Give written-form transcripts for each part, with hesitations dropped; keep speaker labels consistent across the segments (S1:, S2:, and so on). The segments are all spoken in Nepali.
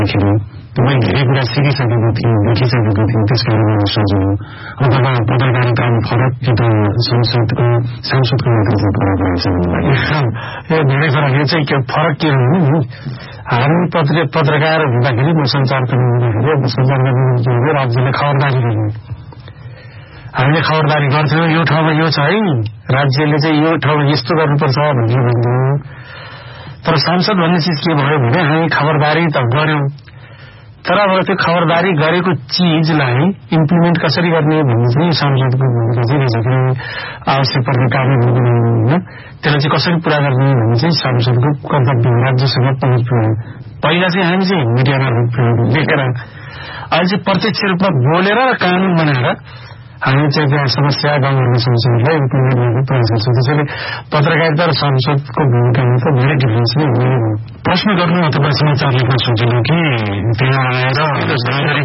S1: तपाईँ धेरै कुरा सिकिसकेको थिएँ, देखिसकेको थिएँ, त्यस कारण मलाई सजिलो। अथवा पत्रकारितामा फरक कि त सांसदको मात्र चाहिँ फरक रहेछ भन्नुभयो। यो धेरै फरक। यो चाहिँ फरक के हो भने हामी पत्रकार हुँदाखेरि म सञ्चारकर्मी हुँदाखेरि सञ्चारकर्मी राज्यले खबरदारी गर्ने, हामीले खबरदारी गर्थ्यौँ यो ठाउँमा यो छ है, राज्यले चाहिँ यो ठाउँमा यस्तो गर्नुपर्छ भनेर भन्थ्यौँ। तर सांसद भन्ने चिज के भयो भने हामी खबरदारी त गर्यौं, तर अब त्यो खबरदारी गरेको चिजलाई इम्प्लिमेन्ट कसरी गर्ने भन्ने चाहिँ सांसदको भूमिका चाहिँ रहेछ। किनभने आवश्यक पर्ने कार्यहरू होइन, त्यसलाई चाहिँ कसरी पूरा गर्ने भन्ने चाहिँ सांसदको कर्तव्य हो। राज्यसँग पहुँच पुर्याउने पहिला चाहिँ हामी चाहिँ मिडियामा लेखेर, अहिले चाहिँ प्रत्यक्ष रूपमा बोलेर र कानून बनाएर हामी चाहिँ त्यहाँ समस्या गाउँघरको समस्याहरूलाई इम्प्लिमेन्ट गर्ने प्रयास गर्छौँ। त्यसैले पत्रकारिता र सांसदको भूमिकामा त धेरै डिफ्रेन्स नै हुँदैन। प्रश्न गर्नु अथवा समाचार लेख्न सजिलो कि त्यहाँ आएर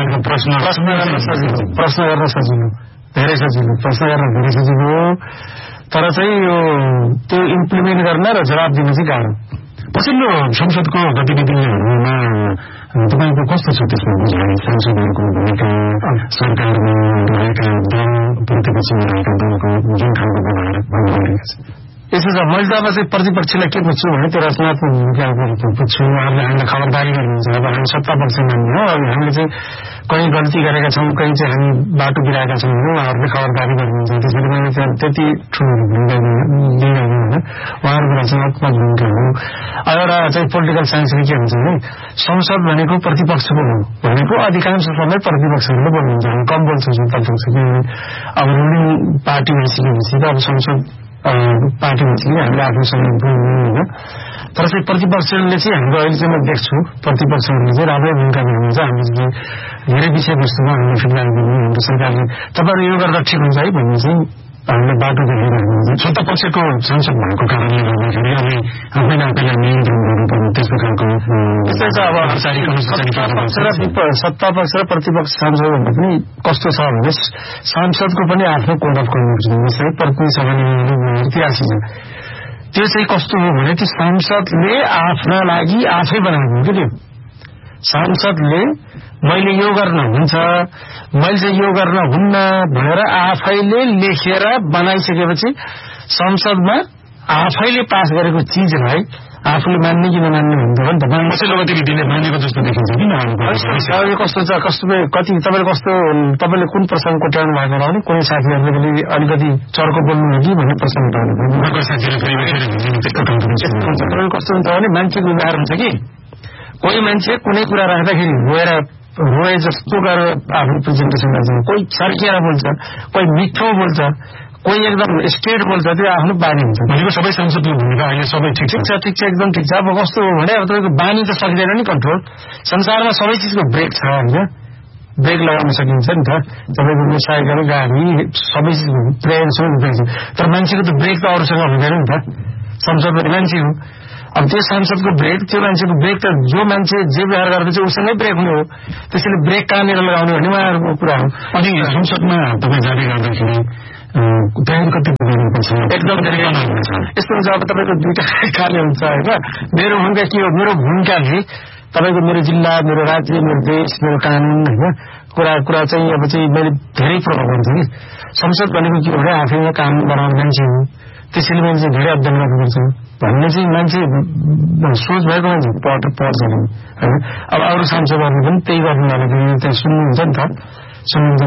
S1: प्रश्न गर्न सजिलो, धेरै सजिलो, प्रश्न गर्न धेरै सजिलो हो। तर चाहिँ यो त्यो इम्प्लिमेन्ट गर्न र जवाब दिन चाहिँ गाह्रो। पछिल्लो संसदको गतिविधिहरूमा तपाईँको कस्तो छ त्यसमा बुझाइ? सांसदहरूको भूमिका, सरकारमा रहेका दल, प्रतिपक्षमा रहेका दलको जुन खालको व्यवहार भन्नुभएको छ यसो छ। मैले त अब चाहिँ प्रतिपक्षलाई के बुझ्छु भने त्यो रचनात्मक भूमिका बुझ्छु। उहाँहरूले हामीलाई खबरदारी गर्नुहुन्छ। अब हामी सत्ता पक्ष मान्ने हो, अब हामीले चाहिँ कहीँ गल्ती गरेका छौँ, कहीँ चाहिँ हामी बाटो बिराएका छौँ भने उहाँहरूले खबरदारी गर्नुहुन्छ। त्यसरी मैले त्यहाँ त्यति ठुलो भूमिका दिँदैन होइन, उहाँहरूको रचनात्मक भूमिका हो। एउटा चाहिँ पोलिटिकल साइन्सले के हुन्छ भने संसद भनेको प्रतिपक्षको हो भनेको अधिकांश समय प्रतिपक्षहरूले बोल्नुहुन्छ, हामी कम बोल्छौँ सत्तापक्ष। अब रुलिङ पार्टी भइसकेपछि त अब संसद पार्टी भइसक्यो, हामीले आफ्नो समय बोल्नु होइन। तर चाहिँ प्रतिपक्षले चाहिँ हाम्रो अहिले चाहिँ म देख्छु प्रतिपक्षहरूले चाहिँ राम्रै भूमिका दिनुहुन्छ। हामीले चाहिँ धेरै विषयवस्तुमा हामीले फिडब्याक दिनु, हाम्रो सरकारले तपाईँहरू यो गर्दा ठिक हुन्छ है भन्ने चाहिँ हामीले बाटो देखाइरहेको हुन्छ। सत्तापक्षको सांसद भएको कारणले गर्दाखेरि अब आफैले आफैलाई नियन्त्रण गर्नुपर्ने त्यस्तो खालको त्यस्तै छ। अब सत्तापक्ष र प्रतिपक्ष सांसदहरूमा पनि कस्तो छ भने सांसदको पनि आफ्नो कोड अफ कन्डक्ट छ, जस्तै पत्नी सभाले 83 छ। त्यो चाहिँ कस्तो हो भने त्यो सांसदले आफ्ना लागि आफै बनाएको हो कि त्यो सांसदले मैले यो गर्न हुन्छ, मैले चाहिँ यो गर्न हुन्न भनेर आफैले लेखेर बनाइसकेपछि संसदमा आफैले पास गरेको चिजलाई आफूले मान्ने कि नमान्ने हुन्छ नि त। पछिल्लो गतिविधिले मानेको जस्तो देखिन्छ कि नमानेको कस्तो छ, कति तपाईँले कस्तो, तपाईँले कुन प्रसङ्ग कोट्याउनु भएको होला भने कुनै साथीहरूले पनि अलिकति चर्को बोल्नु हो कि भन्ने प्रसङ्ग उठाउनु भयो। तपाईँले कस्तो हुन्छ भने मान्छेको व्यवहार हुन्छ कि कोही मान्छे कुनै कुरा राख्दाखेरि रोए जस्तो गरेर आफ्नो प्रेजेन्टेसन गर्छ, कोही छर्किएर बोल्छ, कोही मिठो बोल्छ, कोही एकदम स्ट्रेट बोल्छ। त्यो आफ्नो बानी हुन्छ। भनेको सबै सांसदको भूमिका अहिले सबै ठिक छ, एकदम ठिक छ। अब कस्तो हो भने अब तपाईँको बानी त सक्दैन नि कन्ट्रोल। संसारमा सबै चिजको ब्रेक छ होइन, ब्रेक लगाउन सकिन्छ नि त। तपाईँको मोटरसाइकल, गाडी सबै चिजको ब्रेक छ। तर मान्छेको त ब्रेक त अरूसँग हुँदैन नि त। संसदमा मान्छे हो, अब त्यो सांसदको ब्रेक, त्यो मान्छेको ब्रेक त जो मान्छे जे व्यवहार गर्दैछ उसँगै ब्रेक हुने हो। त्यसैले ब्रेक कहाँनिर लगाउने भन्ने उहाँहरूको कुरा हो। अनि संसदमा तपाईँ जाँदै गर्दाखेरि तयारी कति गर्नुपर्छ? एकदम धेरै गर्नुपर्छ। यस्तो हुन्छ अब तपाईँको दुईटा कार्य हुन्छ होइन। मेरो भूमिका के हो? मेरो भूमिकाले तपाईँको मेरो जिल्ला, मेरो राज्य, मेरो देश, मेरो कानून होइन कुरा चाहिँ अब चाहिँ मैले धेरै प्रभाव गर्छु कि संसद भनेको के हो भने आफैमा कानून बनाउने मान्छे हो। त्यसैले मैले चाहिँ धेरै अध्ययन गर्नुपर्छ भन्ने चाहिँ मान्छे सोच भएको मान्छे पढ्छ नि होइन। अब अरू सांसदहरूले पनि त्यही गर्नु भनेको त्यहाँ सुन्नुहुन्छ नि त, सुन्नुहुन्छ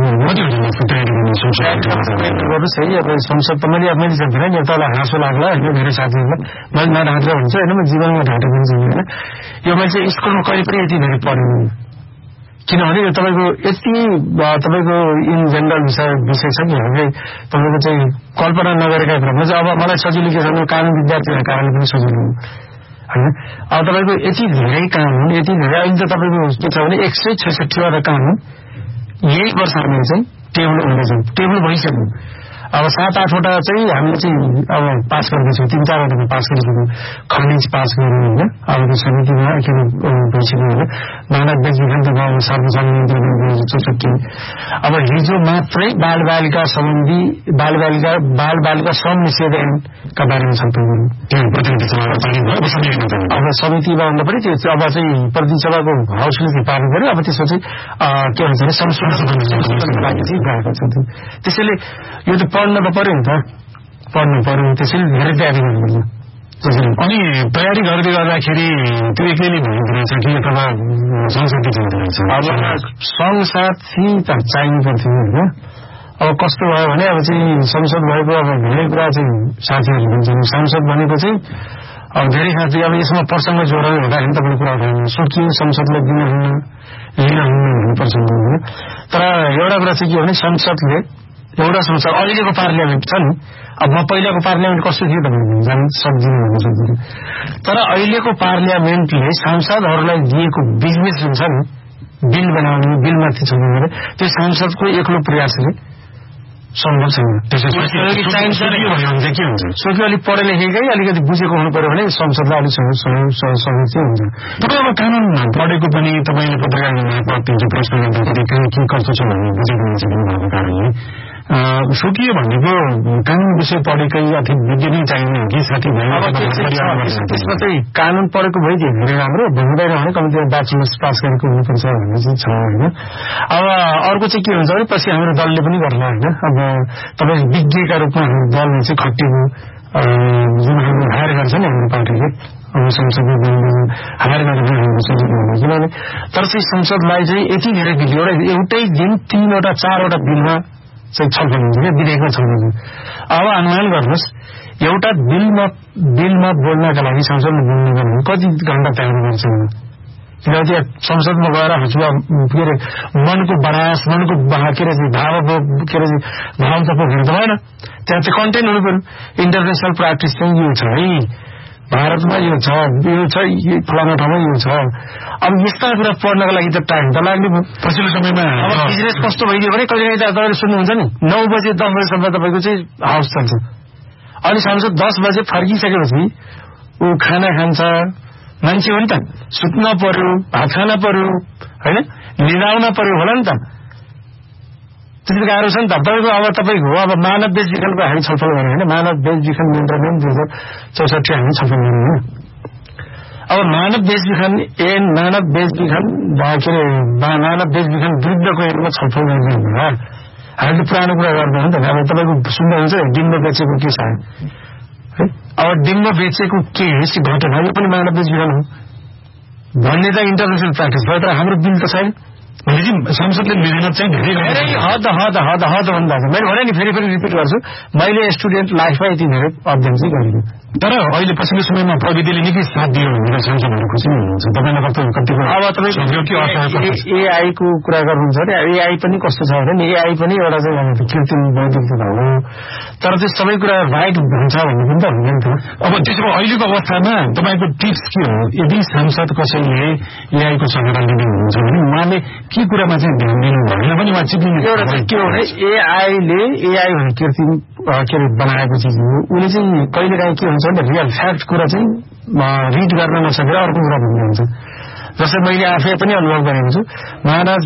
S1: गर्नुहोस् है। अब संसद त मैले जान्दिनँ नि, तपाईँलाई हाँसो लाग्ला होइन धेरै साथीहरूलाई, मैले नढाँटेर हुन्छ होइन, म जीवनमा ढाँटेको हुन्छ होइन। यो मैले चाहिँ स्कुलमा कहिले पनि यति धेरै पढ्नु, किनभने यो तपाईँको यति तपाईँको इन जेनरल विषय छ कि हामीले तपाईँको चाहिँ कल्पना नगरेका क्रममा चाहिँ अब मलाई सजिलो के छ भने कानुन विद्यार्थीहरूको कारणले पनि सजिलो होइन। अब तपाईँको यति धेरै कानुन, यति धेरै अहिले त तपाईँको के छ भने 166 वटा कानुन यही वर्षमा चाहिँ टेबल हुँदैछ, टेबल भइसक्यो। अब 7-8वटा चाहिँ हामीले चाहिँ अब पास गर्दैछौँ, 3-4वटा पास गरिसक्यौँ, खनिज पास गर्नु होइन। अब त्यो समितिमा के भइसक्यो होइन, मानव बेचबिखन त गाउँमा सार्वजनिक नियन्त्रण 64। अब हिजो मात्रै बालबालिका सम्बन्धी बालबालिका श्रम निषेध ऐनका बारेमा छलफल गर्नु। अब समितिमा भन्दा पनि त्यो अब चाहिँ प्रतिनिधि सभाको हाउसले चाहिँ पार्नु पर्यो। अब त्यसमा चाहिँ के भन्छ भने संशोधनको लागि चाहिँ गएको छ। त्यसैले यो त पढ्न त पर्यो नि त, पढ्नु पर्यो। त्यसैले धेरै तयारी गर्नुपर्छ।
S2: अनि तयारी गर्दै गर्दाखेरि त्यो एक्लै भएको रहेछ कि अथवा संसाथी चाहिँदो रहेछ?
S1: अब संसाथी त चाहिनु पर्थ्यो होइन। अब कस्तो भयो भने अब चाहिँ संसद भएको अब धेरै कुरा चाहिँ साथीहरू भन्छन्। सांसद भनेको चाहिँ अब धेरै साथी अब यसमा प्रसङ्ग जोडेर हुँदाखेरि तपाईँले कुरा उठाउनु सोचियो संसदले लिन हुनुपर्छ होइन। तर एउटा कुरा चाहिँ के हो भने संसदले एउटा संसद अहिलेको पार्लियामेन्ट छ नि, अब म पहिलाको पार्लियामेन्ट कस्तो थियो तपाईँ सक्दिनँ भन्न सक्दिनँ। तर अहिलेको पार्लियामेन्टले सांसदहरूलाई दिएको बिजनेस हुन्छ नि, बिल बनाउने, बिलमाथि छलफल गरेर त्यो सांसदको एक्लो प्रयासले सम्भव छैन। सोच्यो अलिक पढे लेखेकै अलिकति बुझेको हुनु पर्यो भने संसदलाई अलिक सहयोग चाहिँ हुन्छ।
S2: तर अब कानून पढेको पनि तपाईँले पत्रकारिता प्रश्न गर्दाखेरि कहाँ के कस्तो छ भन्ने बुझेको मान्छे पनि भएको कारणले सोकियो भनेको कानून विषय पढेकै अथवा विज्ञ नै चाहिने कि साथीभाइ?
S1: त्यसमा चाहिँ कानून पढेको भइदियो धेरै राम्रो, हुँदैन भने कम्तीमा ब्याचलर्स पास गरेको हुनुपर्छ भन्ने चाहिँ छ होइन। अब अर्को चाहिँ के हुन्छ भने पछि हाम्रो दलले पनि गर्ला होइन। अब तपाईँ विज्ञका रूपमा हाम्रो दलले चाहिँ खटिएको जुन हाम्रो हायर गर्छ नि हाम्रो पार्टीले संसदीय हायर गरेर हाम्रो सजिलो हुने, किनभने तर चाहिँ संसदलाई चाहिँ यति धेरै बिल एउटै दिन 3-4वटा बिलमा चाहिँ छलफल हुन्छ क्या, विधेयकमा छलफल हुन्छ। अब अनुमान गर्नुहोस् एउटा बिलमा बोल्नका लागि संसदमा बोल्नुको लागि कति घण्टा तयारी गर्छ? किनभने त्यहाँ संसदमा गएर हजुर के अरे मनको बडास, मनको के अरे भाव त पोखेर त भएन, त्यहाँ चाहिँ कन्टेन्ट हुनु पर्यो। इन्टरनेसनल प्र्याक्टिस चाहिँ यो छ है, भारतमा यो छ, फलाना ठाउँमा यो छ। अब यस्ता कुरा पढ्नका लागि त टाइम त लाग्ने भयो।
S2: पछिल्लो समयमा
S1: अब बिजनेस कस्तो भइदियो भने कहिले काहीँ तपाईँले सुन्नुहुन्छ नि 9 बजे 10 बजेसम्म तपाईँको चाहिँ हाउस चल्छ, अनि सांसद 10 बजे फर्किसकेपछि ऊ खाना खान्छ, मान्छे हो नि त, सुत्न पर्यो, भात खान पर्यो होइन, निदाउन पर्यो होला नि त, त्यसरी गाह्रो छ नि त। तपाईँको अब मानव बेचबिखनको हामी छलफल गऱ्यौँ होइन, मानव बेचबिखन नियन्त्रण ऐन 2064 हामी छलफल गऱ्यौँ होइन। अब मानव बेचबिखन विरुद्धको ऐनमा छलफल गर्ने हुँदा हामीले पुरानो कुरा गर्दैन नि त। अब तपाईँको सुन्दा हुन्छ डिम्ब बेचेको के छ है, अब डिम्ब बेचेको के घटना यो पनि मानव बेचबिखन हो भन्ने त इन्टरनेसनल प्र्याक्टिस भयो। तर हाम्रो बिल त छैन।
S2: संसदले मेहनत चाहिँ धेरै
S1: हद भन्दा मैले भने नि फेरि रिपिट गर्छु, मैले स्टुडेन्ट लाइफमा यति धेरै अध्ययन चाहिँ गरेको।
S2: तर अहिले पछिल्लो समयमा प्रविधिले निकै साथ दियो भनेर सांसदहरू खुसी हुनुहुन्छ। तपाईँलाई कतिको
S1: अब तपाईँ एआई को कुरा गर्नुहुन्छ भने एआई पनि कस्तो छ भने एआई पनि एउटा चाहिँ कृत्रिम बौद्धिकता हो, तर त्यो सबै कुरा राइट हुन्छ भन्ने पनि त हुँदैन थियो।
S2: अब त्यसको अहिलेको अवस्थामा तपाईँको टिप्स के हो? यदि सांसद कसैले एआईको सहायता लिने हुनुहुन्छ भने उहाँले के कुरामा चाहिँ ध्यान दिनु भएन भने उहाँ चिप्लिने
S1: के हो भने एआई भने कृत्रिम के अरे बनाएको चिज हो। उसले चाहिँ कहिलेकाहीँ के हुन्छ भने रियल फ्याक्ट कुरा चाहिँ रिड गर्न नसकेर अर्को कुरा भन्ने हुन्छ। जस्तै मैले आफै पनि अनुभव गरेको छु, मानव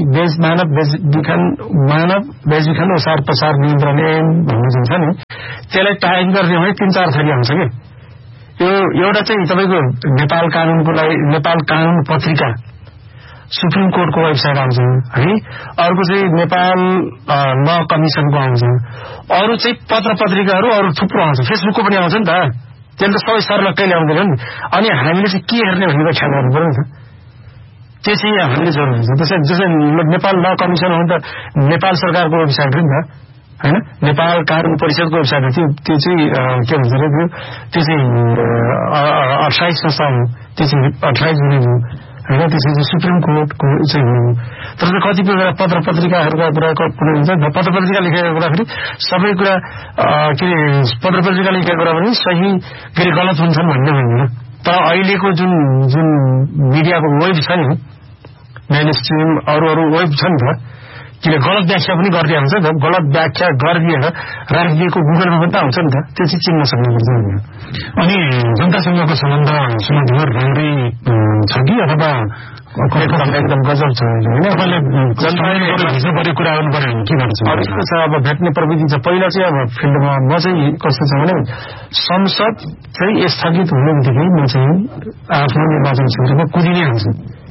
S1: बेचबिखन ओसार पसार नियन्त्रण ऐन भन्ने जुन छ नि त्यसलाई टाइप गर्ने भने 3-4 थरी आउँछ कि। यो एउटा चाहिँ तपाईँको नेपाल कानून पत्रिका सुप्रिम कोर्टको वेबसाइट आउँछ है, अर्को चाहिँ नेपाल ल कमिसनको आउँछ, अरू चाहिँ पत्र पत्रिकाहरू अरू थुप्रो आउँछ, फेसबुकको पनि आउँछ नि त, त्यसले त सबै सर्लक्कै ल्याउँदैन नि। अनि हामीले चाहिँ के हेर्ने भनेर ख्याल गर्नु पर्यो नि त, त्यो चाहिँ हामीले जरुरी छ। जस्तै नेपाल ल कमिसन हो नि त नेपाल सरकारको वेबसाइट हो नि त होइन, नेपाल कानून परिषदको वेबसाइट हो, त्यो चाहिँ के भन्छ अरे त्यो चाहिँ 28 संस्था हो, त्यो चाहिँ 28 जुन हो होइन, त्यसपछि सुप्रिम कोर्टको चाहिँ हो। तर कतिपय कुरा पत्र पत्रिकाहरूका कुरा कुनै हुन्छ पत्र पत्रिका लेखेको कुरा फेरि सबै कुरा के अरे पत्र पत्रिका लेखेको कुरा पनि सही के अरे गलत हुन्छन् भन्ने होइन। तर अहिलेको जुन मिडियाको वेब छ नि, मेन स्ट्रिम अरू वेब छ नि त, किन गलत व्याख्या पनि गर्दै हुन्छ नि त गलत व्याख्या गरिदिएर राखिदिएको गुगलमा पनि त आउँछ नि त त्यो चाहिँ चिन्न सक्नुपर्छ
S2: अनि जनतासँगको सम्बन्ध सुमधुर राम्रै छ कि अथवा
S1: एकदम गजब छ होइन
S2: जनताले कुरा गर्नु पर्यो भने के गर्छ
S1: यस्तो छ अब भेट्ने प्रविधि छ पहिला चाहिँ अब फिल्डमा म चाहिँ कस्तो छ भने संसद चाहिँ स्थगित हुने बित्तिकै म चाहिँ आफ्नो निर्वाचन क्षेत्रमा कुदिनै हाल्छु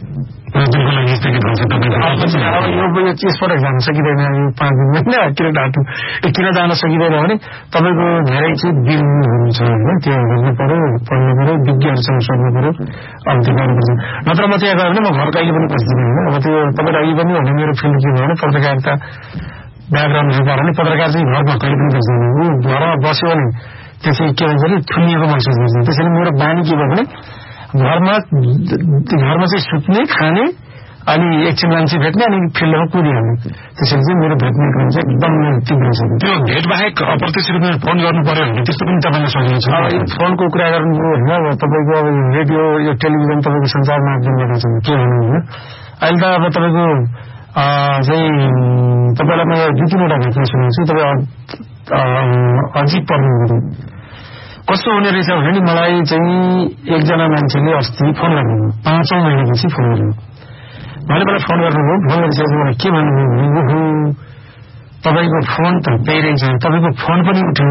S1: यसबाट जान सकिँदैन यो 5 दिन किन जान सकिँदैन भने तपाईँको धेरै चाहिँ बिलहरू छ होइन त्यो हेर्नु पर्यो पढ्नु पर्यो विज्ञहरूसँग सोध्नु पर्यो अब त्यो गर्नुपर्छ नत्र म त्यहाँ गयो भने म घर कहिले पनि पस्दिनँ होइन अब त्यो तपाईँलाई अघि पनि भने मेरो फिल्ड के भयो भने पत्रकारिता ब्याकग्राउन्ड भएको कारणले पत्रकार चाहिँ घरमा कहिले पनि बस्दैन ऊ घरमा बस्यो भने त्यो चाहिँ के भन्छ अरे थुनिएको महसुस गर्छ त्यसैले मेरो बानी के भयो भने घरमा चाहिँ सुत्ने खाने अनि एकछिन मान्छे भेट्ने अनि फिल्डमा कुदिहाल्ने त्यसैले चाहिँ मेरो भेट्ने क्रम चाहिँ एकदम तीव्र छ
S2: त्यो भेट बाहेक अप्रत्यक्ष रूपमा फोन गर्नु पर्यो भने त्यस्तो पनि तपाईँलाई सजिलो छ
S1: फोनको कुरा गर्नु होइन अब तपाईँको अब रेडियो यो टेलिभिजन तपाईँको सञ्चार माध्यमबाट चाहिँ के भन्नु होइन अहिले त अब तपाईँको चाहिँ तपाईँलाई म 2-3वटा घटना सुनाउँछु तपाईँ अझै पर्नु कस्तो हुने रहेछ भने नि मलाई चाहिँ एकजना मान्छेले अस्ति फोन गर्नुभयो 5औं महिनापछि फोन गर्नुभयो उहाँले मलाई फोन गर्नुभयो फोन गरिसकेपछि मलाई के भन्नुभयो भने ओहो तपाईँको फोन त त्यही रहेछ तपाईँको फोन पनि उठ्यो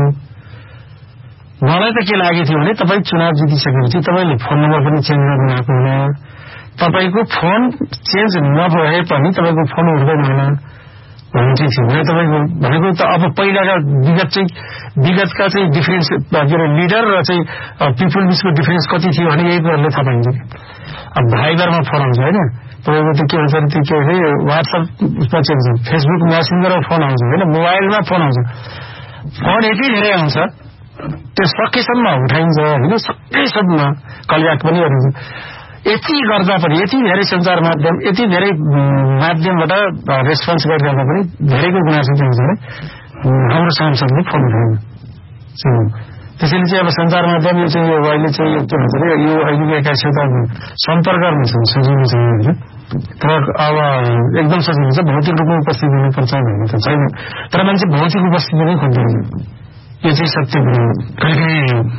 S1: मलाई त के लागेको थियो भने तपाईँ चुनाव जितिसकेपछि तपाईँले फोन नम्बर पनि चेन्ज गर्नु भएको होला तपाईँको फोन चेन्ज नभए पनि तपाईँको फोन उठ्दैन होला भन्ने चाहिँ थियो तपाईँको भनेको त अब पहिलाका विगतका चाहिँ डिफरेन्स लिडर र चाहिँ पिपुल बिचको डिफरेन्स कति थियो भने यही कुराले थाहा पाइन्छ अब भाइबरमा फोन आउँछ होइन तपाईँको त्यो के भन्छ त्यो के अरे वाट्सएपमा चेन्ज फेसबुक मेसेन्जरमा फोन आउँछ होइन मोबाइलमा फोन आउँछ फोन यति धेरै आउँछ त्यो सकेसम्म उठाइन्छ होइन सकेसम्म कलब्याक पनि गरिन्छ यति गर्दा पनि यति धेरै सञ्चार माध्यम यति धेरै माध्यमबाट रेस्पोन्स गरिरहँदा पनि धेरैको गुनासो के हुन्छ भने हाम्रो सांसदले फोन उठाउनु त्यसैले चाहिँ अब सञ्चार माध्यम यो चाहिँ अहिले चाहिँ के भन्छ अरे यो अहिलेको 21 सम्पर्क गर्न सजिलो छ तर अब एकदम सजिलो छ भौतिक रूपमा उपस्थित हुनुपर्छ भन्ने त छैन तर मान्छे भौतिक उपस्थिति नै खोज्दैन यो चाहिँ सत्य कुरा
S2: कहिले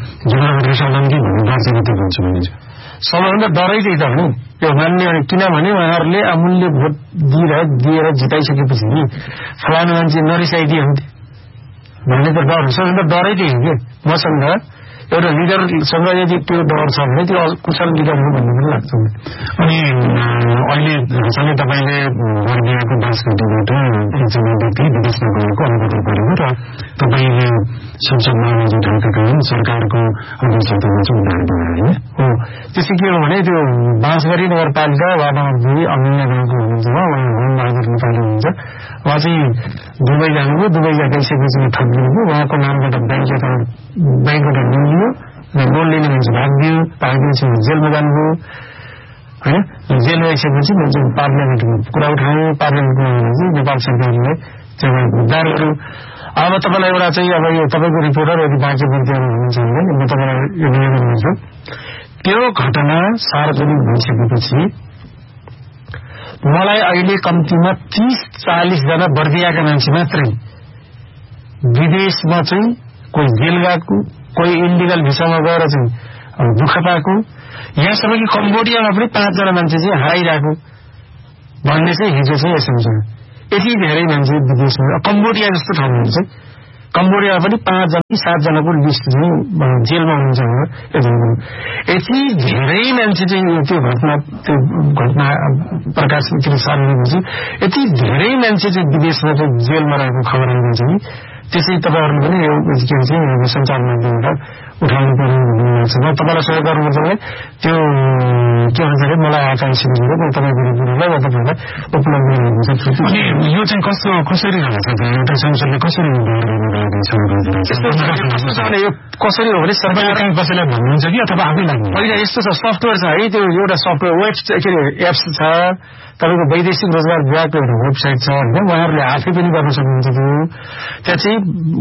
S1: सबैभन्दा डरै चाहिँ त हो यो मान्ने किनभने उहाँहरूले अमूल्य भोट दिएर जिताइसकेपछि नि फलानु मान्छे नरिसाइदिए हुन्थे भन्ने त डर सबैभन्दा डरै चाहिँ हो कि मसँग एउटा लिडरसँग यदि त्यो डर छ भने त्यो कुशल लिडर हो भन्ने पनि लाग्छ
S2: अनि अहिले सँगै तपाईँले वर्गीयको बाँसघाटीबाट एकजना व्यक्ति विदेशमा गएको अनुभव गरेको र तपाईँले संसदमा आवाज उठाएका कारण सरकारको अध्यक्षतामा चाहिँ उनीहरू होइन
S1: हो त्यसै के हो भने त्यो बाँसघाटी नगरपालिका वार्ड नम्बर 2 अमिना गाउँको हुनुहुन्छ उहाँ होमबहादुर नेपाली हुनुहुन्छ उहाँ चाहिँ दुबई जानुभयो दुबई गइसकेपछि थपिदिनुभयो उहाँको नामबाट ब्याङ्कबाट लोन लियो लोन लिने मान्छे भागिदिएपछि जेलमा जानुभयो होइन जेलमा आइसकेपछि मान्छे पार्लियामेन्टमा कुरा उठायो पार्लियामेन्टमा चाहिँ नेपाल सरकारले चाहिँ मुद्दाहरू अब तपाईँलाई एउटा चाहिँ अब यो तपाईँको रिपोर्टर यदि बाँकी विद्यार्थी हुनुहुन्छ भने म तपाईँलाई यो निवेदन गर्छु त्यो घटना सार्वजनिक भइसकेपछि मलाई अहिले कम्तीमा 30-40 जना बर्दियाका मान्छे मात्रै विदेशमा चाहिँ कोही जेल गएको कोही इलिगल भिसामा गएर चाहिँ दुःख पाएको यहाँसम्म कि कम्बोडियामा पनि 5 जना मान्छे चाहिँ हराइरहेको भन्ने चाहिँ हिजो चाहिँ यसो छ यति धेरै मान्छे विदेशमा कम्बोडिया जस्तो ठाउँमा चाहिँ कम्बोडियामा पनि 5 जना 7 जनाको लिस्ट चाहिँ जेलमा हुनुहुन्छ यति धेरै मान्छे चाहिँ त्यो घटना प्रकाशित सार्वजनिक यति धेरै मान्छे चाहिँ विदेशमा चाहिँ जेलमा रहेको खबर आइदिन्छ नि त्यसै तपाईँहरूले पनि यो के भन्छ सञ्चार माध्यमबाट उठाउनु पर्ने भन्ने लाग्छ म तपाईँलाई सहयोग गर्नुपर्छ भने त्यो के भन्छ अरे मलाई आकांक्षी भनेर म तपाईँको रिपोर्टलाई म तपाईँलाई उपलब्ध गराइदिन्छ
S2: अनि यो चाहिँ कसरी हुन्छ एउटा संसदले कसरी
S1: यो कसरी हो भने सरकारले
S2: कसैलाई भन्नुहुन्छ कि अथवा आफै लाग्नु
S1: होइन यस्तो छ सफ्टवेयर छ है त्यो एउटा सफ्टवेयर वेब के अरे एप्स छ तपाईँको वैदेशिक रोजगार विभागको एउटा वेबसाइट छ होइन, उहाँहरूले आफै पनि गर्न सक्नुहुन्छ। त्यहाँ चाहिँ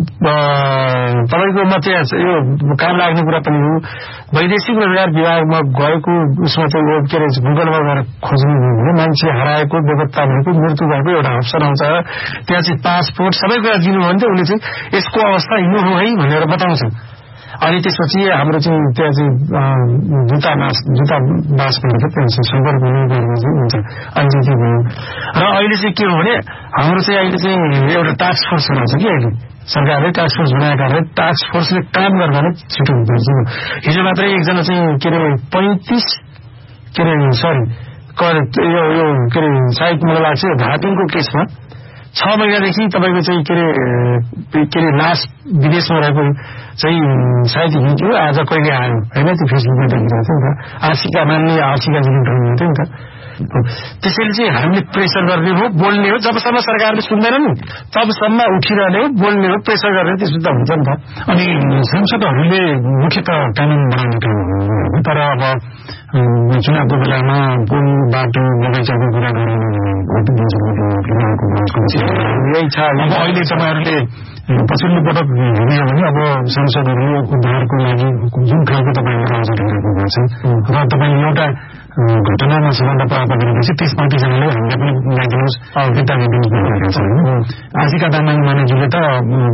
S1: तपाईँको म त्यहाँ यो काम लाग्ने कुरा पनि हो, वैदेशिक रोजगार विभागमा गएको उसमा चाहिँ के अरे गुगलमा गएर खोज्नु भने मान्छे हराएको, बेपत्ता भएको, मृत्यु भएको एउटा अप्सन आउँछ। त्यहाँ चाहिँ पासपोर्ट सबै कुरा दिनु भने चाहिँ उसले चाहिँ यसको अवस्था यो हो है भनेर बताउँछ। अनि त्यसपछि हाम्रो चाहिँ त्यहाँ चाहिँ दूतावास भनेर त्यहाँ चाहिँ सम्पर्क हुनुपर्ने चाहिँ हुन्छ अलिकति भयो। र अहिले चाहिँ के हो भने हाम्रो चाहिँ अहिले चाहिँ एउटा टास्क फोर्स बनाउँछ कि अहिले सरकारले टास्क फोर्स बनाएका भए टास्क फोर्सले काम गर्दा नै छिटो हुनुपर्छ। हिजो मात्रै एकजना चाहिँ के अरे 35 के अरे सरी यो के अरे सायद मलाई लाग्छ घाटिङको केसमा 6 महिनादेखि तपाईँको चाहिँ के अरे लास विदेशमा रहेको चाहिँ सायद हिजो आज कहिले आयो होइन, त्यो फेसबुकमा देखिरहेको थियो नि त। मान्ने आशिकाजीले उठाउनु थियो नि त। त्यसैले चाहिँ हामीले प्रेसर गर्ने हो, बोल्ने हो। जबसम्म सरकारले सुन्दैन नि तबसम्म उठिरहने हो, बोल्ने हो, प्रेसर गर्ने, त्यसो त हुन्छ नि त।
S2: अनि सांसदहरूले मुख्यत कानून बनाउने काम हो, तर अब चुनावको बेलामा पुल बाटो बगैँचाको कुरा गरेर भोट दिन्छ यही छ। अब अहिले तपाईँहरूले पछिल्लो पटक हेर्ने भने अब सांसदहरू उद्धारको लागि जुन खालको तपाईँले आवाज उठाइरहेको भएको छ र तपाईँले एउटा घटनामा सबभन्दा प्राप्त गरेपछि 30-35 जनाले हामीलाई पनि ल्याइदिनुहोस् फिर्ता ल्याइदिनुहोस् भनिरहेको छ होइन। आशिका तामाङ मानेज्यूले त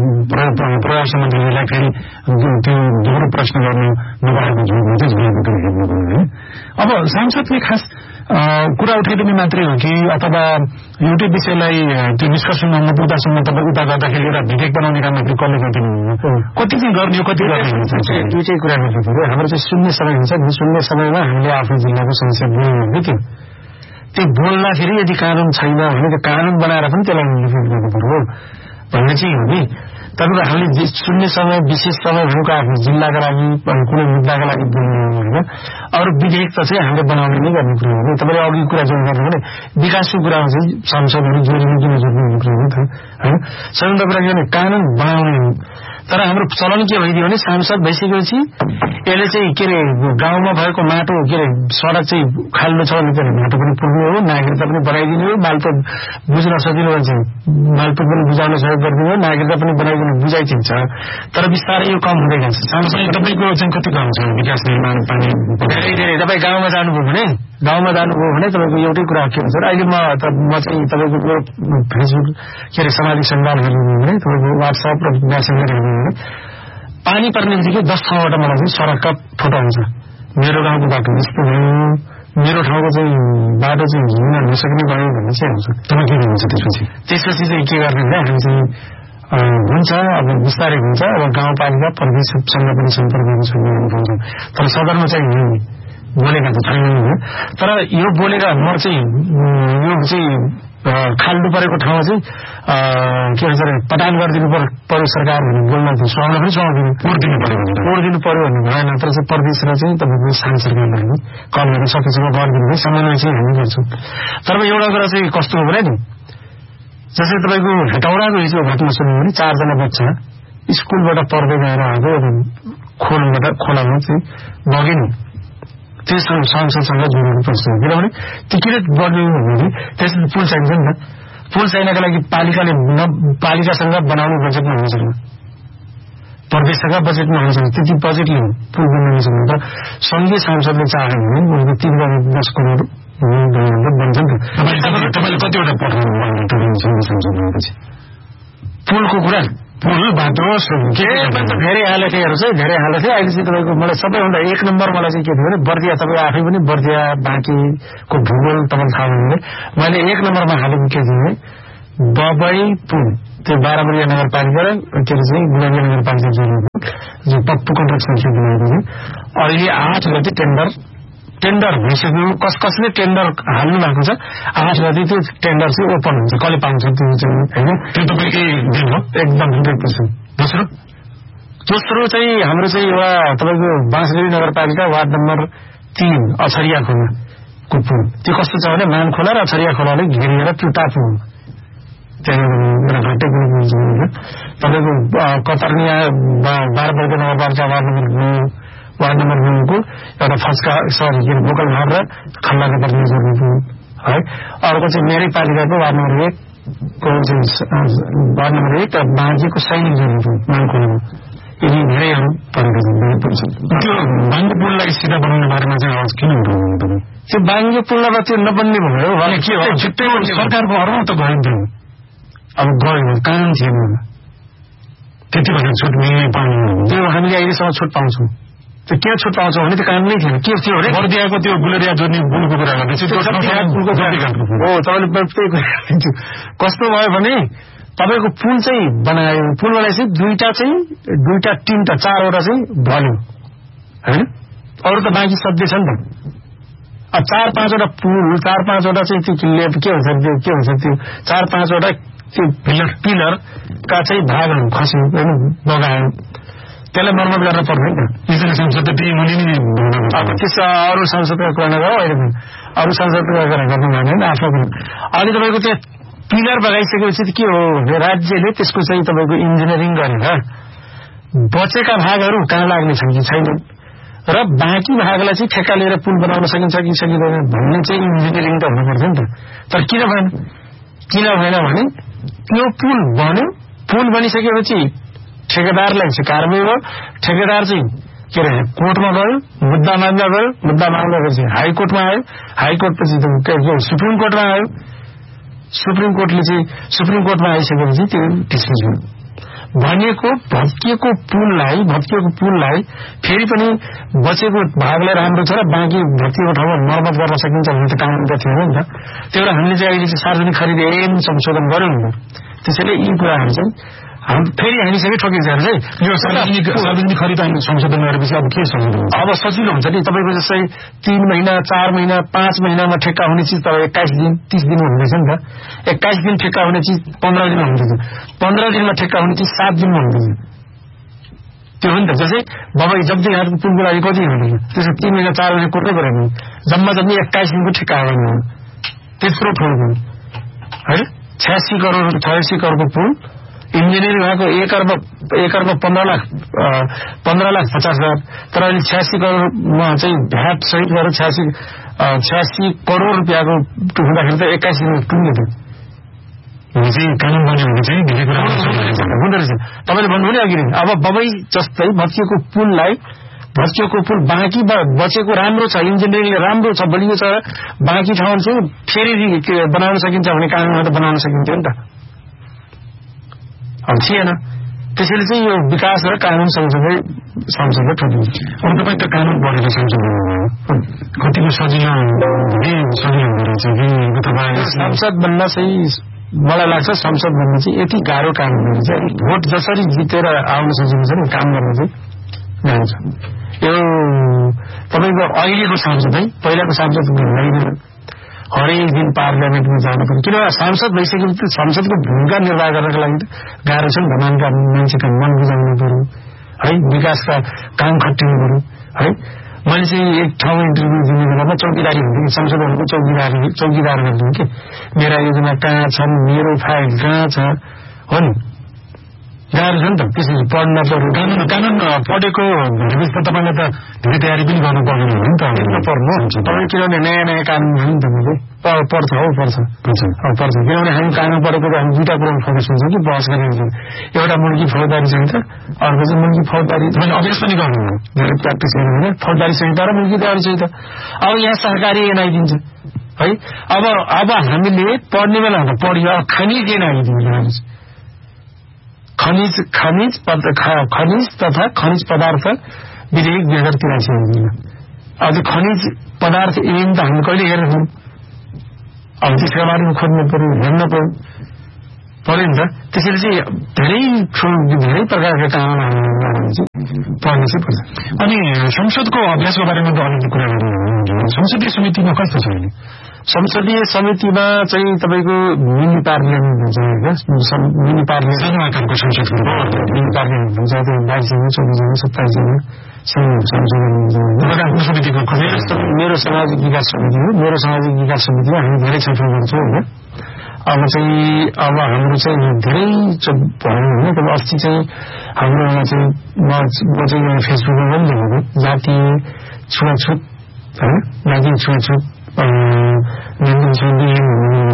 S2: प्रवासन मन्त्रीलाई फेरि त्यो दोहोरो प्रश्न गर्नु नपाएको झुलमा चाहिँ झुलेको पनि हेर्नुभयो है। अब सांसदले खास कुरा उठाइदिने मात्रै हो कि अथवा एउटै विषयलाई त्यो निष्कर्षमा नपुग्दासम्म तपाईँ उता गर्दाखेरि एउटा विवेक बनाउने काम मात्रै कसले गरिदिनु, कति चाहिँ गर्ने हो, कति गर्ने
S1: दुईटै कुरा गर्नुपर्यो। हाम्रो चाहिँ शून्य समय हुन्छ नि, शून्य समयमा हामीले आफ्नो जिल्लाको समस्या बोल्नु कि त्यो बोल्दाखेरि यदि कानून छैन भने त्यो कानून बनाएर पनि त्यसलाई इम्प्लिमेन्ट गर्नु पर्यो भन्ने चाहिँ हो नि। तपाईँको हामीले शून्य समय विशेष समय भनेको आफ्नो जिल्लाका लागि कुनै मुद्दाका लागि बोल्ने होइन। अरू विधेयक त चाहिँ हामीले बनाउने नै गर्ने कुरा हो। तपाईँले अघि कुरा जोड्नु पर्ने भने विकासको कुरामा चाहिँ सांसदहरू जोड्ने किन जोड्ने कुरा हो नि त होइन। सबैभन्दा कुरा के भने कानून बनाउने हो। तर हाम्रो चलन के भइदियो भने सांसद भइसकेपछि यसले चाहिँ के अरे गाउँमा भएको माटो के अरे सडक चाहिँ खाल्लो छ भने के अरे माटो पनि पुग्ने हो, नागरिकता पनि बनाइदिने हो, मालपोत बुझ्न सजिलो भने चाहिँ मालपोत पनि बुझाउन सहयोग गरिदिने हो, नागरिकता पनि बनाइदिने बुझाइदिन्छ। तर बिस्तारै यो कम हुँदै जान्छ।
S2: सांसद तपाईँको चाहिँ कति काम छ विकास निर्माण पानी
S1: धेरै तपाईँ गाउँमा जानुभयो भने तपाईँको एउटै कुरा के हुन्छ अहिले म चाहिँ तपाईँको फेसबुक के अरे सामाजिक सञ्जाल हेर्नु भने तपाईँको वाट्सएप र मेसेन्जर हेर्नु भने पानी पर्ने बित्तिकै 10 ठाउँबाट मलाई चाहिँ सडकका फोटो आउँछ। मेरो गाउँको बाटो यस्तो भयो, मेरो ठाउँको चाहिँ बाटो चाहिँ हिँड्न नसक्ने भयो भन्ने चाहिँ आउँछ।
S2: तपाईँ के गर्नुहुन्छ
S1: त्यसपछि चाहिँ के गर्ने भने हामी चाहिँ हुन्छ अब बिस्तारै हुन्छ। अब गाउँपालिका प्रदेशसँग पनि सम्पर्क गर्न सक्नुहुन्छ। तर सदरमा चाहिँ बोलेका त छैन। तर यो बोलेका म चाहिँ यो चाहिँ खाल्नु परेको ठाउँमा चाहिँ के भन्छ अरे पटान गरिदिनु पर्यो सरकार भने बोल्न सुहाउन पनि सुहाउँदिनु पोडिदिनु पर्यो भन्ने भएन। तर चाहिँ प्रदेश र चाहिँ तपाईँको स्थानीय सरकारलाई नि कल गर्न सकेसम्म गरिदिनु भयो, समन्वय चाहिँ हामी गर्छौँ। तर एउटा कुरा चाहिँ कस्तो हो भने नि जस्तै तपाईँको हेटौडाको हिजो घटना सुन्यो भने 4 जना बच्चा स्कुलबाट पढ्दै गएर आएको खोलामा चाहिँ बग्यो नि। त्यसो सांसदसँग जोडिनु पर्छ किनभने टिकट बढ्नु भने त्यसमा पुल चाहिन्छ नि त। पुल चाहिनको लागि पालिकासँग बनाउने बजेटमा हुन सक्छ, प्रदेशसँग बजेटमा हुन सक्छ, त्यति बजेटले पुल बनाउन सक्छ। तर सङ्घीय सांसदले चाह्यो भने उनको 3-10 करोड बन्छ नि त।
S2: तपाईँले कतिवटा पठाउनु सांसदपछि
S1: पुलको कुरा पुल बाटो धेरै हालेथेहरू चाहिँ धेरै हालेथे। अहिले चाहिँ तपाईँको मलाई सबैभन्दा 1 नम्बर मलाई चाहिँ के थियो भने बर्दिया, तपाईँ आफै पनि बर्दिया बाँकीको भूगोल तपाईँलाई थाहा भयो भने मैले 1 नम्बरमा हालेको के थियो भने दबाई पुल त्यो 12 बर्दिया नगरपालिका र के अरे चाहिँ गुलाबी नगरपालिका जो पप्पु कन्ट्रक्सन चाहिँ बनाएको थियो। अहिले 8 गते टेन्डर भइसक्यो। कसले टेन्डर हाल्नु भएको छ 8 गते त्यो टेन्डर चाहिँ ओपन हुन्छ, कसले पाउँछ त्यो चाहिँ होइन।
S2: त्यो तपाईँकै
S1: एकदम 100%। दोस्रो चाहिँ हाम्रो चाहिँ एउटा तपाईँको बाँसगढी नगरपालिका वार्ड नम्बर 3 अछरिया खोलाको पुल त्यो कस्तो छ भने मान खोला र अछरिया खोलाले घेरिएर त्यो टापु हो। त्यहाँ घाटे पुल हुन्छ तपाईँको कतर्निया 12 वर्ग नगरपालिका वार्ड नम्बर 9 को एउटा फस्का सरी भोकल घर र खल्लाको पर्ने जोड्ने पुल है। अर्को चाहिँ मेरै पालिकाको वार्ड नम्बर 1 को वार्ड नम्बर 1 र बाँझेको सैनिक जोनको मानखोलामा यी धेरैहरू परेका छन्।
S2: त्यो बाङ्गो पुललाई सिधा बनाउने बारेमा चाहिँ आवाज किन उठाउनु तपाईँ?
S1: त्यो बाङ्गो पुलमा त्यो नबन्ने भयो
S2: के हो छुट्टै सरकारको अरूमा त गइन्थ्यो।
S1: अब गयो कानुन थिएन
S2: त्यति भनेर छुट मिल्ने पाउनु।
S1: त्यो हामीले अहिलेसम्म छुट पाउँछौँ। त्यो के छुट पाउँछौँ भने त्यो कानुनै थिएन। के थियो अरे
S2: बर्दियाको त्यो गुलेरिया जोड्ने पुलको कुरा गर्दैछु।
S1: हो तपाईँले त्यही कुरा कस्तो भयो भने तपाईँको पुल चाहिँ बनायो, पुल बनाएपछि दुईटा तीनटा चारवटा चाहिँ ढल्यो होइन, अरू त बाँकी सधैँ छ नि त। अब 4-5वटा पुल 4-5वटा चाहिँ त्यो के हुन्छ त्यो 4-5वटा त्यो पिलरका चाहिँ भागहरू खस्यो होइन, बगायो, त्यसलाई मर्मत गर्न पर्दैन नि त।
S2: संसद
S1: अब त्यसो अरू संसदका कुरा नगरौँ, अहिले अरू संसदका कुरा गर्नु भने आफ्नो कुरा। अहिले तपाईँको त्यो पिलर बगाइसकेपछि के हो भने राज्यले त्यसको चाहिँ तपाईँको इन्जिनियरिङ गरेर बचेका भागहरू कहाँ लाग्ने छन् कि छैनन् र बाँकी भागलाई चाहिँ ठेक्का लिएर पुल बनाउन सकिन्छ कि सकिँदैन भन्ने चाहिँ इन्जिनियरिङ त हुनुपर्छ नि त। तर किन भएन भने त्यो पुल बन्यो, पुल बनिसकेपछि ठेकेदारलाई चाहिँ कारबाही भयो, ठेकेदार चाहिँ के अरे कोर्टमा गयो, मुद्दा माग्दाखेरि हाइकोर्टमा आयो, हाइकोर्टपछि सुप्रिम कोर्टमा आयो, सुप्रिम कोर्टमा आइसकेपछि त्यो डिस्मिस भयो। भनेको भत्किएको पुललाई फेरि पनि बचेको भागलाई राम्रो छ र बाँकी भत्किएको ठाउँमा मर्मत गर्न सकिन्छ भन्ने त कानुन त थिएन नि त। त्यो भएर हामीले चाहिँ अहिले चाहिँ सार्वजनिक खरिद ऐन संशोधन गर्यौँ नि त। त्यसैले यी कुराहरू चाहिँ फेरि हामीसँगै ठोकिन्छ चाहिँ
S2: यो सार्वजनिक खरिद ऐन संशोधन गरेपछि अब के संशोधन हुन्छ?
S1: अब सजिलो हुन्छ नि। तपाईँको जस्तै 3 महिना 4 महिना 5 महिनामा ठेक्का हुने चिज तपाईँ 21 दिन 30 दिनमा हुँदैछ नि त। 21 दिन ठेक्का हुने चिज 15 दिनमा हुँदैछ, 15 दिनमा ठेक्का हुने चिज 7 दिनमा हुँदैछ। त्यो हो नि त। जस्तै बबाई जब्दी घाटको पुलको लागि कति हुँदैन, त्यसो 3 महिना 4 महिना कोर्टै परेन, जम्मा 21 दिनको ठेक्का आएन, त्यत्रो ठुलो है। 86 करोडको पुल इन्जिनियरिङ भएको 1 अर्ब 15,50,000, तर अहिले 86 करोडमा चाहिँ भ्याट सहित गरेर 86 करोड रुपियाँको हुँदाखेरि त 21 दिनमा टुङ्गे त
S2: चाहिँ कानुन बन्यो भने चाहिँ धेरै कुरा
S1: हुँदो रहेछ। तपाईँले भन्नुभयो नि अघि अब बबई जस्तै भत्किएको पुल बाँकी बचेको राम्रो छ, इन्जिनियरिङले राम्रो छ, बलियो छ, बाँकी ठाउँ चाहिँ फेरि बनाउन सकिन्छ भने कानुनमा त बनाउन सकिन्थ्यो नि त। अब थिएन। त्यसैले चाहिँ यो विकास र कानुन संसदले ठोकिन्छ।
S2: अब तपाईँ त कानुन पढेर संसद कतिको सजिलो रहेछ कि तपाईँ
S1: संसद बन्न चाहिँ मलाई लाग्छ संसद बन्न चाहिँ यति गाह्रो काम हुन्छ। भोट जसरी जितेर आउन सकिन्छ नि काम गर्न चाहिँ गाह्रो छ। यो तपाईँको अहिलेको सांसद है, पहिलाको सांसद हुँदैन, हरेक दिन पार्लियामेन्टमा जानु पर्यो। किनभने सांसद भइसकेपछि संसदको भूमिका निर्वाह गर्नको लागि गाह्रो छ नि त। मान्छेका मन बुझाउनु पर्यो है, विकासका काम खटिनु पर्यो है। मैले चाहिँ एक ठाउँ इन्टरभ्यू दिने बेलामा चौकीदारी हुन्थ्यो कि संसदहरूको चौकीदार गर्थ्यो कि मेरा योजना कहाँ छन्, मेरो फाइल कहाँ छ हो नि। गाह्रो छ नि त। त्यसरी पढ्न पर्यो।
S2: कानुन पढेको भनेपछि त तपाईँलाई त धेरै तयारी पनि गर्नु पर्दैन हो नि त।
S1: पर्नु तपाईँ किनभने नयाँ कानुन हो नि त। मैले पर्छ किनभने हामी कानुन पढेको त हामी 2टा कुरामा फोकस हुन्छ कि बहस गरिन्छ। एउटा मुल्की फौजदारी संहिता, अर्को चाहिँ मुल्की फौजदारी
S2: अभ्यास पनि गर्नु
S1: धेरै प्र्याक्टिस गर्नु होइन। फौजदारी संहिता र मुल्की दारी संहिता। अब यहाँ सहकारी ऐन आइदिन्छ है। अब हामीले पढ्ने बेला पढ्यो खनिज ऐन आइदिन्छ। खनिज तथा खनिज पदार्थ विधेयक 2083 आइदिन्छ। अब त्यो खनिज पदार्थ ऐन त हामी कहिले हेर्छौँ। अब त्यसका बारेमा खोज्नु पर्यो, हेर्न पर्यो नि त। त्यसैले चाहिँ धेरै प्रकारका कानुनहरू पढ्नु चाहिँ पर्छ।
S2: अनि संसदको अभ्यासको बारेमा त अलिकति कुरा गर्नु। संसदीय समितिमा कस्तो छ अहिले?
S1: संसदीय समितिमा चाहिँ तपाईँको मिनी पार्लियामेन्ट हुन्छ, मिनी पार्लियामेन्ट
S2: सानो आकारको संसदको
S1: मिनी पार्लियामेन्ट हुन्छ। त्यो 22 जना 24 जना 27 जना
S2: समितिको
S1: मेरो सामाजिक विकास समिति हो। मेरो सामाजिक विकास समितिमा हामी धेरै छलफल गर्छौँ होइन। अब हाम्रो चाहिँ धेरै भयो होइन। तब अस्ति चाहिँ हाम्रोमा चाहिँ म चाहिँ फेसबुकमा पनि लेखेको जातीय छुवाछुत होइन, जातीय छुवाछुत नियन्त्रण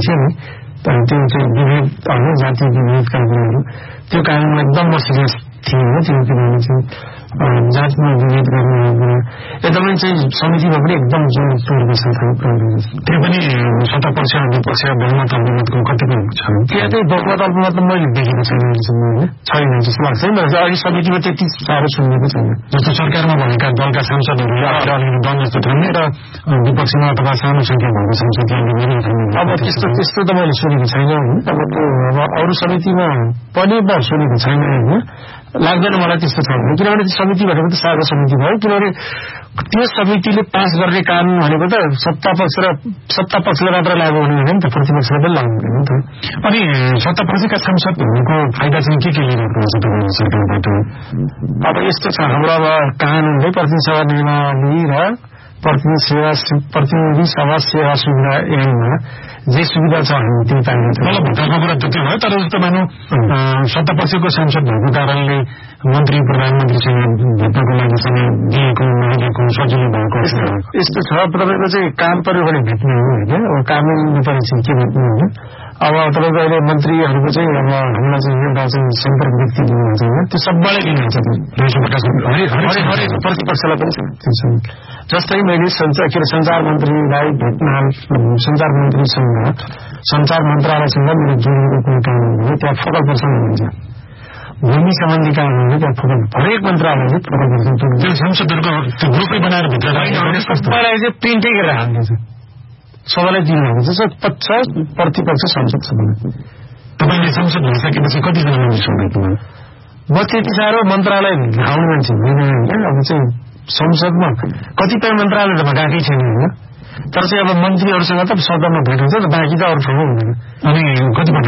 S1: थियो नि त्यो चाहिँ विभेद होइन जाति विभेदका कुराहरू त्यो कारणमा एकदम म सिरियस थिएँ त्यो किनभने चाहिँ जातमा विभेद गर्ने कुरा एकदमै चाहिँ समितिमा पनि एकदम जोडको साथ त्यो पनि सत्ता पक्ष विपक्ष बहुमत अल्पमतको कतिपय छ त्यहाँ चाहिँ बहुमत अल्पमत मैले देखेको छैन छैन जस्तो लाग्छ मलाई चाहिँ अहिले समितिमा त्यति साह्रो सुनेको छैन जस्तो सरकारमा भनेका दलका सांसदहरूले अलिकति दल जस्तो ठान्ने र विपक्षमा अथवा सानो संख्या भएको सांसदहरूले अब त्यस्तो त मैले सुनेको छैन अब अरू समितिमा पनि म सुनेको छैन होइन लाग्दैन मलाई त्यस्तो छ किनभने त्यो समिति भनेको त साझा समिति भयो किनभने त्यो समितिले पास गर्ने कानून भनेको त सत्ता पक्षले मात्र लागू हुने होइन नि त प्रतिपक्षलाई पनि लागू हुने नि त अनि सत्ता पक्षका सांसदहरूको फाइदा चाहिँ के लिइरहेको हुन्छ तपाईँको सरकारबाट अब यस्तो छ हाम्रो अब कानूनले प्रतिनिधि सभा नियमावली र प्रतिनिधि सभा सेवा सुविधा ऐनमा जे सुविधा छ हामी त्यही पाइन्छ मलाई भुटानको कुरा त त्यो भयो तर जस्तो मानौ सत्तापक्षको सांसद भएको कारणले मन्त्री प्रधानमन्त्रीसँग भेट्नको लागि समय दिएको नदिएको सजिलो भएको यस्तो छ तपाईँको चाहिँ काम पर्यो भने भेट्ने हो होइन अब कामै पर्यो चाहिँ के भेट्ने होइन अब तपाईँको अहिले मन्त्रीहरूको चाहिँ अब हामीलाई चाहिँ एउटा चाहिँ सम्पर्क व्यक्ति दिनुहुन्छ होइन त्यो सबैलाई दिनुहुन्छ प्रतिपक्षलाई पनि छ जस्तै मैले संचार मन्त्रीलाई भेट्न संचार मन्त्रीसँग संचार मन्त्रालयसँग मेरो जोडिएको कुनै काम हुँदैन त्यहाँ फोकल पर्सन हुनुहुन्छ भूमि सम्बन्धी काम हुने त्यहाँ फोकल हरेक मन्त्रालयले फोकल पर्सन त्यो सांसदहरूको त्यो ग्रुपै बनाएर भित्र सबैलाई चाहिँ प्रिन्टै गरेर हाल्दैछ सबैलाई दिनुभएको छ 50 प्रतिपक्ष सांसद सबैलाई तपाईँले सांसद भइसकेपछि कतिजना मान्छे हुनुहुन्छ म त्यति साह्रो मन्त्रालय आउने मान्छे होइन अब चाहिँ संसदमा कतिपय मन्त्रालय त गएकै छैन होइन तर चाहिँ अब मन्त्रीहरूसँग त सदनमा भेट हुन्छ त बाँकी त अरू ठाउँमा हुँदैन अनि कतिपल्ट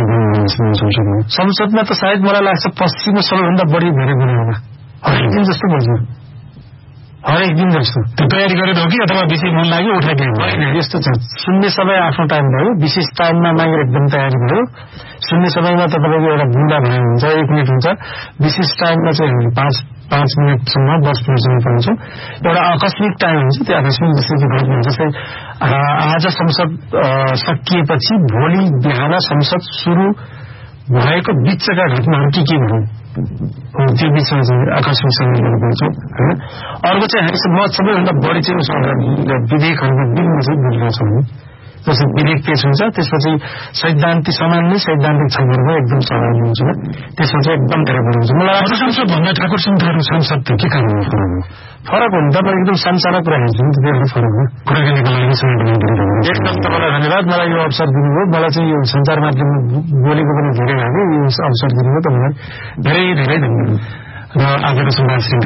S1: संसदमा त सायद मलाई लाग्छ 25 मा सबैभन्दा बढी धेरै गुना होला हरेक दिन जस्तो बोल्छु हरेक दिन जस्तो त्यो तयारी गरेर हो कि अथवा विशेष मन लाग्यो उठाइदिनु होइन यस्तो छ सुन्ने सबै आफ्नो टाइम भयो विशेष टाइममा मागेर एकदम तयारी भयो सुन्ने समयमा त तपाईँको एउटा बुन्दा भने हुन्छ 1 मिनट हुन्छ विशेष टाइममा चाहिँ हामी 5 मिनटसम्म 10 मिनटसम्म पाउँछौँ एउटा आकस्मिक टाइम हुन्छ त्यो आकस्मिक जस्तै आज संसद सकिएपछि भोलि बिहान संसद सुरु भएको बिचका घटनाहरू के भनौँ त्यो बिचमा चाहिँ आकस्मिक समयहरू बोल्छौँ होइन अर्को चाहिँ हामी म सबैभन्दा बढी चाहिँ विधेयकहरूको बिलमा चाहिँ बोलिरहेको छौँ जस्तो विधेयक पेश हुन्छ त्यसपछि सैद्धान्तिक सामान्य सैद्धान्तिक छलफलमा एकदम सहभागी हुन्छ त्यसमा चाहिँ एकदम धेरै फरक हुन्छ मलाई लाग्छ सांसदभन्दा ठाकुर सिंहहरू सांसद के कारण फरक हुन्छ तपाईँ एकदम सानसानो कुरा हेर्छु नि त्यो एउटा फरक हो कुराकानीको लागि एकदम तपाईँलाई धन्यवाद मलाई यो अवसर दिनुभयो मलाई चाहिँ यो सञ्चार माध्यममा बोलेको पनि धेरै लाग्यो यो अवसर दिनुभयो तपाईँलाई धेरै धेरै धन्यवाद र आजको संवाद